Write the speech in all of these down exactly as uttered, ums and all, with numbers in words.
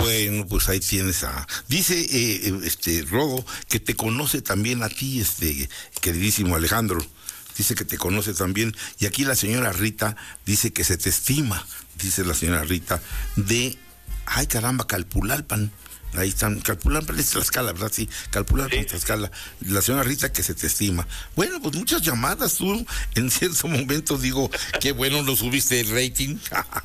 Bueno, pues ahí tienes a... Dice eh, este Rodo que te conoce también a ti, este queridísimo Alejandro. Dice que te conoce también. Y aquí la señora Rita dice que se te estima, dice la señora Rita, de... Ay, caramba, Calpulalpan. Ahí están, Calpulalpan es Tlaxcala, ¿verdad? Sí, Calpulalpan es Tlaxcala. La señora Rita que se te estima. Bueno, pues muchas llamadas, tú en cierto momento digo, qué bueno lo subiste el rating.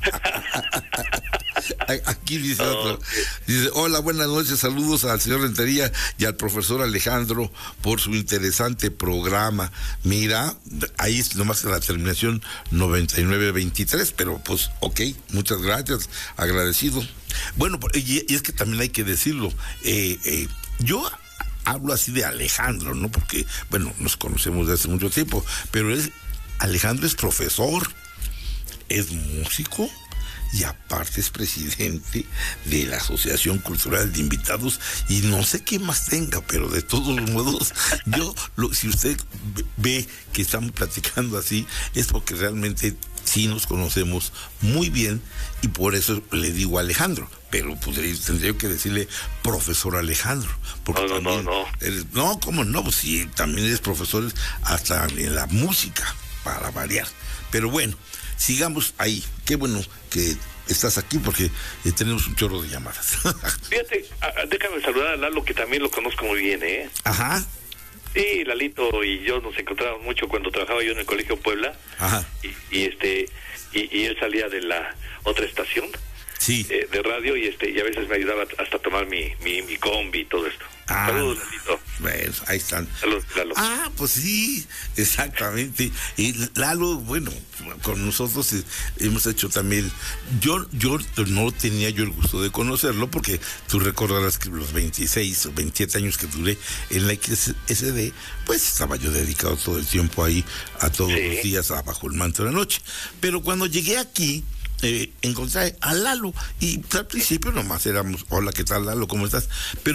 Aquí dice otro, dice, hola, buenas noches, saludos al señor Rentería y al profesor Alejandro por su interesante programa. Mira, ahí es nomás la terminación noventa y nueve veintitrés, pero pues, ok, muchas gracias, agradecido. Bueno, y, y es que también hay que decirlo, eh, eh, yo hablo así de Alejandro, ¿no? Porque, bueno, nos conocemos desde hace mucho tiempo, pero es, Alejandro es profesor, es músico, y aparte es presidente de la Asociación Cultural de Invitados y no sé qué más tenga, pero de todos los modos, yo, lo, si usted ve que estamos platicando así, es porque realmente sí nos conocemos muy bien y por eso le digo Alejandro, pero pues, tendría que decirle profesor Alejandro, porque no, también no, no, eres, no, ¿cómo no? Pues sí, también eres profesor hasta en la música, para variar, pero bueno, sigamos ahí. Qué bueno que estás aquí porque eh, tenemos un chorro de llamadas. Fíjate, a, déjame saludar a Lalo, que también lo conozco muy bien, ¿eh? Ajá. Sí, Lalito y yo nos encontrábamos mucho cuando trabajaba yo en el Colegio Puebla. Ajá. Y, y este y, y él salía de la otra estación. Sí. Eh, de radio y este y a veces me ayudaba hasta a tomar mi, mi, mi combi y todo esto. Ah, saludos, Lalito. Bueno, ahí están. Saludos, Lalo. Ah, pues sí, exactamente. Y Lalo, bueno, con nosotros eh, hemos hecho también. Yo yo no tenía yo el gusto de conocerlo porque tú recordarás que los veintiséis o veintisiete años que duré en la X S D, pues estaba yo dedicado todo el tiempo ahí a todos sí. los días a Bajo el Manto de la Noche. Pero cuando llegué aquí, Eh, encontré a Lalo y al principio nomás éramos, hola, ¿qué tal, Lalo? ¿Cómo estás? Pero